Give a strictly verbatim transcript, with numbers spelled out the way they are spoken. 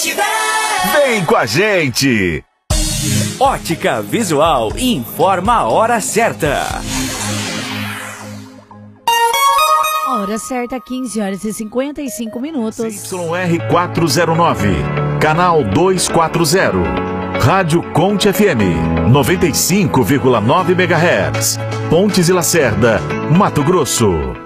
estiver. Vem com a gente! Ótica Visual informa a hora certa. Hora certa, quinze horas e cinquenta e cinco minutos. Y R quatrocentos e nove, canal duzentos e quarenta. Rádio Conte F M, noventa e cinco vírgula nove megahertz. Pontes e Lacerda, Mato Grosso.